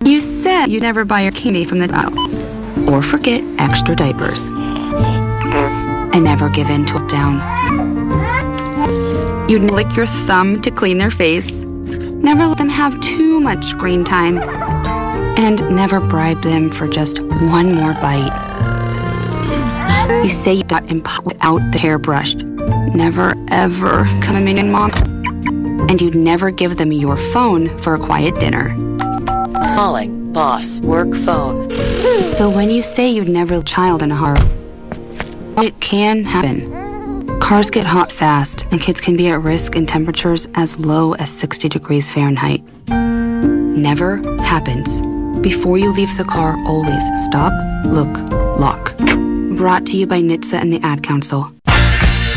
You said you'd never buy your candy from the aisle, or forget extra diapers, and never give in to a down. You'd lick your thumb to clean their face, never let them have too much screen time, and never bribe them for just one more bite. You say you got in pot without the hair brushed, never ever coming in mom, and you'd never give them your phone for a quiet dinner. Calling boss work phone. So when you say you'd never child in a heart, it can happen. Cars get hot fast, and kids can be at risk in temperatures as low as 60 degrees Fahrenheit. Never happens. Before you leave the car, always stop, look, lock. Brought to you by NHTSA and the Ad Council.